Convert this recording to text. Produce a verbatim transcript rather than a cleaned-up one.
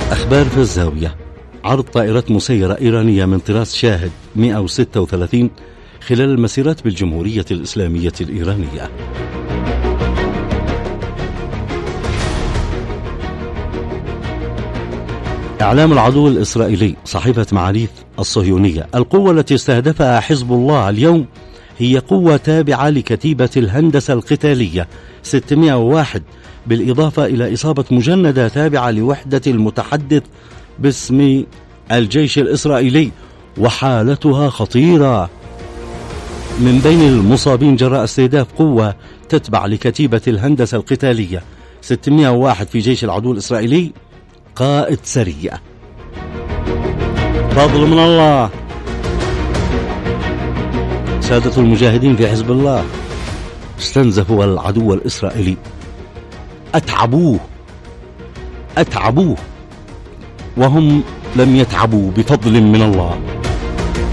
أخبار في الزاوية. عرض طائرات مسيرة إيرانية من طراز شاهد مئة وستة وثلاثين خلال المسيرات بالجمهورية الإسلامية الإيرانية. إعلام العدو الإسرائيلي صحيفة معاريف الصهيونية: القوة التي استهدفها حزب الله اليوم هي قوة تابعة لكتيبة الهندسة القتالية ستمئة وواحد، بالإضافة إلى إصابة مجندة تابعة لوحدة المتحدث باسم الجيش الإسرائيلي، وحالتها خطيرة. من بين المصابين جراء استهداف قوة تتبع لكتيبة الهندسة القتالية ستمئة وواحد في جيش العدو الإسرائيلي قائد سرية. فضل من الله. سادة المجاهدين في حزب الله استنزفوا العدو الإسرائيلي، أتعبوه أتعبوه وهم لم يتعبوا بفضل من الله.